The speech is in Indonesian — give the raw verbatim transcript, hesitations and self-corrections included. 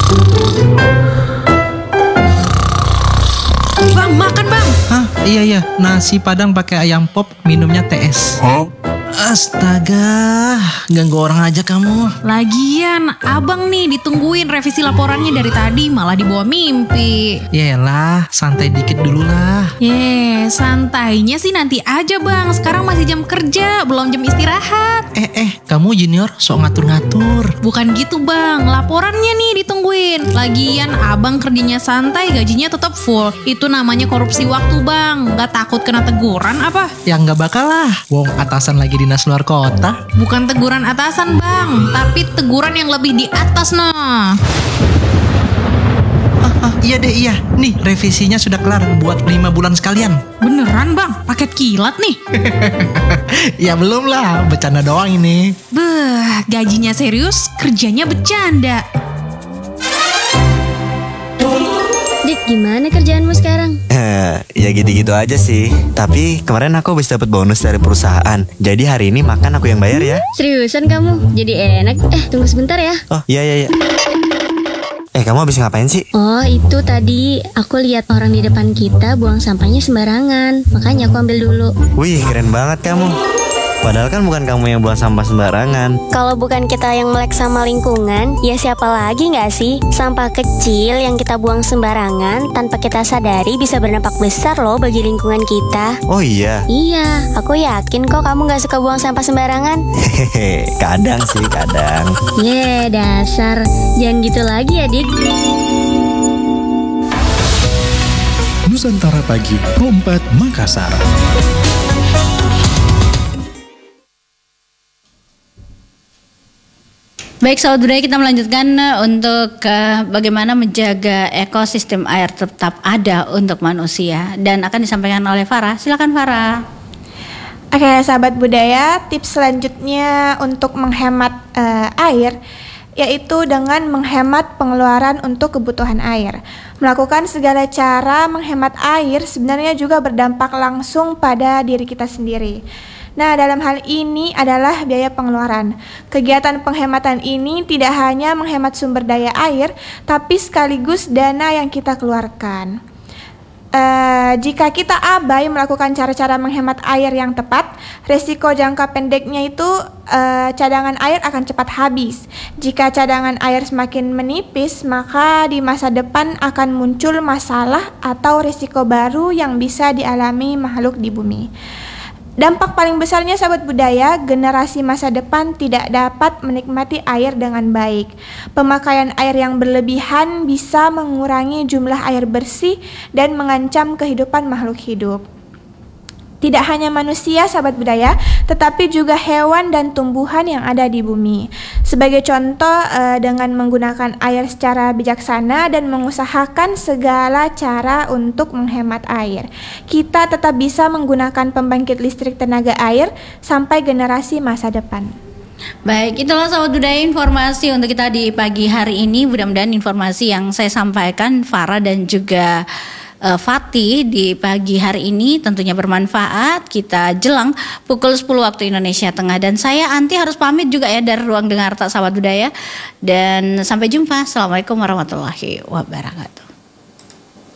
Bang, makan bang. Hah? Iya iya, nasi padang pakai ayam pop, minumnya T S. Hah? Astaga, ganggu orang aja kamu. Lagian, abang nih ditungguin revisi laporannya dari tadi, malah dibawa mimpi. Yaelah, santai dikit dulu lah. Ye, santainya sih nanti aja bang. Sekarang masih jam kerja, belum jam istirahat. Eh eh, kamu junior sok ngatur-ngatur. Bukan gitu bang, laporannya nih ditungguin. Lagian abang kerjanya santai, gajinya tetap full. Itu namanya korupsi waktu bang. Gak takut kena teguran apa? Ya nggak bakal lah, wong atasan lagi dinas luar kota. Bukan teguran atasan bang, tapi teguran yang lebih di atas nah. Ah, ah, iya deh iya, nih revisinya sudah kelar buat lima bulan sekalian. Beneran bang, paket kilat nih. Ya belum lah, bercanda doang ini. Beh, gajinya serius, kerjanya bercanda. Dik, gimana kerjaanmu sekarang? Eh, ya gitu-gitu aja sih. Tapi kemarin aku habis dapat bonus dari perusahaan. Jadi hari ini makan aku yang bayar ya. Seriusan kamu? Jadi enak. Eh, tunggu sebentar ya. Oh, iya iya iya. Eh, kamu habis ngapain sih? Oh, itu tadi aku lihat orang di depan kita buang sampahnya sembarangan. Makanya aku ambil dulu. Wih, keren banget kamu. Padahal kan bukan kamu yang buang sampah sembarangan. Kalau bukan kita yang melek sama lingkungan, ya siapa lagi nggak sih? Sampah kecil yang kita buang sembarangan tanpa kita sadari bisa berdampak besar loh bagi lingkungan kita. Oh iya. Iya, aku yakin kok kamu nggak suka buang sampah sembarangan. Hehehe, kadang sih kadang. Ye, dasar. Jangan gitu lagi ya, Dik. Nusantara Pagi, Pro empat Makassar. Baik sahabat budaya, kita melanjutkan untuk uh, bagaimana menjaga ekosistem air tetap ada untuk manusia dan akan disampaikan oleh Farah. Silakan Farah. Oke sahabat budaya, tips selanjutnya untuk menghemat uh, air yaitu dengan menghemat pengeluaran untuk kebutuhan air. Melakukan segala cara menghemat air sebenarnya juga berdampak langsung pada diri kita sendiri. Nah, dalam hal ini adalah biaya pengeluaran. Kegiatan penghematan ini tidak hanya menghemat sumber daya air, tapi sekaligus dana yang kita keluarkan. Uh, jika kita abai melakukan cara-cara menghemat air yang tepat, resiko jangka pendeknya itu uh, cadangan air akan cepat habis. Jika cadangan air semakin menipis, maka di masa depan akan muncul masalah atau resiko baru yang bisa dialami makhluk di bumi. Dampak paling besarnya sahabat budaya, generasi masa depan tidak dapat menikmati air dengan baik. Pemakaian air yang berlebihan bisa mengurangi jumlah air bersih dan mengancam kehidupan makhluk hidup. Tidak hanya manusia sahabat budaya, tetapi juga hewan dan tumbuhan yang ada di bumi. Sebagai contoh, eh, dengan menggunakan air secara bijaksana dan mengusahakan segala cara untuk menghemat air, kita tetap bisa menggunakan pembangkit listrik tenaga air sampai generasi masa depan. Baik, itulah sahabat budaya informasi untuk kita di pagi hari ini. Mudah-mudahan informasi yang saya sampaikan Farah dan juga Uh, Fatih di pagi hari ini tentunya bermanfaat. Kita jelang pukul sepuluh waktu Indonesia Tengah. Dan saya Anti harus pamit juga ya dari Ruang Dengar Tak Sahabat Budaya. Dan sampai jumpa. Assalamualaikum warahmatullahi wabarakatuh.